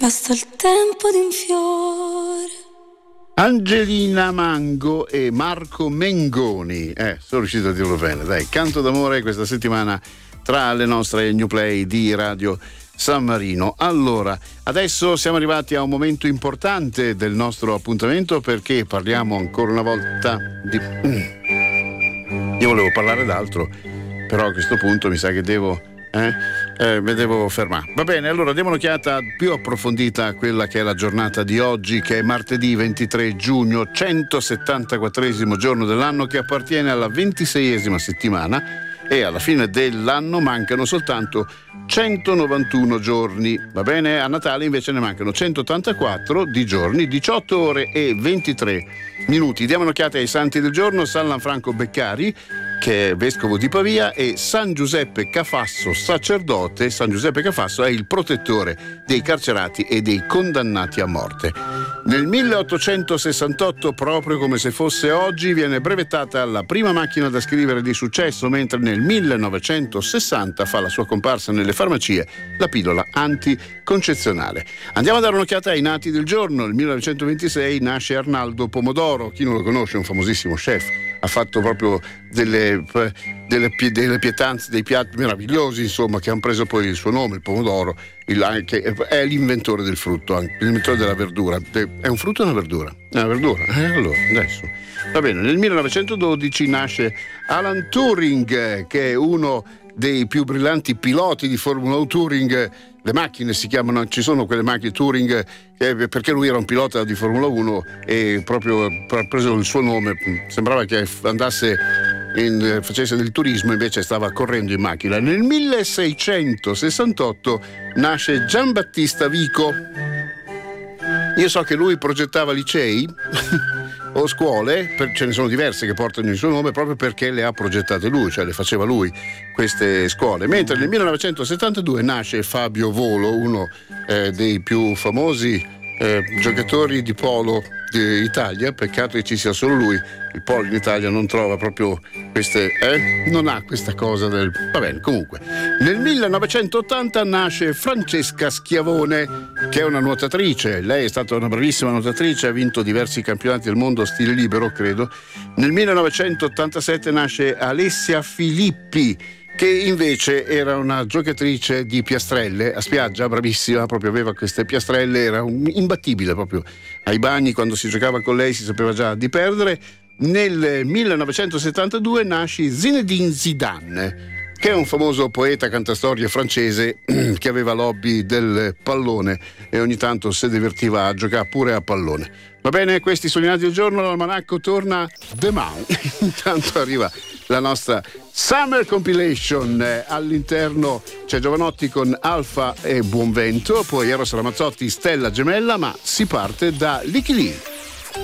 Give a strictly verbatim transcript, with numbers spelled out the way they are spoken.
basta il tempo di un fiore. Angelina Mango e Marco Mengoni, eh, sono riuscito a dirlo bene, dai, canto d'amore questa settimana tra le nostre new play di Radio San Marino. Allora, adesso siamo arrivati a un momento importante del nostro appuntamento, perché parliamo ancora una volta di... Io volevo parlare d'altro, però a questo punto mi sa che devo... Eh? Eh, mi devo fermare. Va bene, allora diamo un'occhiata più approfondita a quella che è la giornata di oggi, che è martedì ventitré giugno, centosettantaquattresimo giorno dell'anno, che appartiene alla ventiseiesima settimana, e alla fine dell'anno mancano soltanto centonovantuno giorni. Va bene? A Natale invece ne mancano centottantaquattro di giorni, diciotto ore e ventitré minuti. Diamo un'occhiata ai santi del giorno: San Lanfranco Beccari, che è vescovo di Pavia, e San Giuseppe Cafasso, sacerdote. San Giuseppe Cafasso è il protettore dei carcerati e dei condannati a morte. Nel milleottocentosessantotto, proprio come se fosse oggi, viene brevettata la prima macchina da scrivere di successo, mentre nel millenovecentosessanta fa la sua comparsa nelle farmacie la pillola anticoncezionale. Andiamo a dare un'occhiata ai nati del giorno. Nel millenovecentoventisei nasce Arnaldo Pomodoro. Chi non lo conosce? È un famosissimo chef. Ha fatto proprio delle, delle, delle pietanze, dei piatti meravigliosi, insomma, che hanno preso poi il suo nome, il pomodoro, il, che è l'inventore del frutto, l'inventore della verdura. È un frutto o una verdura? È una verdura. Eh, allora, adesso. Va bene, nel millenovecentododici nasce Alan Turing, che è uno dei più brillanti piloti di Formula uno. Turing, le macchine si chiamano, ci sono quelle macchine Turing, eh, perché lui era un pilota di Formula uno e proprio ha preso il suo nome. Sembrava che andasse in, facesse del turismo, invece stava correndo in macchina. Nel milleseicentosessantotto nasce Giambattista Vico. Io so che lui progettava licei o scuole, per, ce ne sono diverse che portano il suo nome proprio perché le ha progettate lui, cioè le faceva lui queste scuole. Mentre nel millenovecentosettantadue nasce Fabio Volo, uno eh, dei più famosi eh, giocatori di polo d'Italia. Peccato che ci sia solo lui. Il polo in Italia non trova proprio queste, eh? non ha questa cosa del... va bene, comunque. Nel millenovecentottanta nasce Francesca Schiavone, che è una nuotatrice. Lei è stata una bravissima nuotatrice, ha vinto diversi campionati del mondo stile libero, credo. Nel millenovecentottantasette nasce Alessia Filippi, che invece era una giocatrice di piastrelle a spiaggia, bravissima, proprio aveva queste piastrelle, era un, imbattibile proprio. Ai bagni, quando si giocava con lei, si sapeva già di perdere. Nel millenovecentosettantadue nasce Zinedine Zidane, che è un famoso poeta cantastorie francese che aveva l'hobby del pallone e ogni tanto si divertiva a giocare pure a pallone. Va bene, questi sono i nati del giorno, l'almanacco torna domani. Intanto arriva la nostra Summer Compilation, eh, all'interno c'è Giovanotti con Alfa e Buonvento, poi Eros Ramazzotti, Stella Gemella, ma si parte da Licky Lee.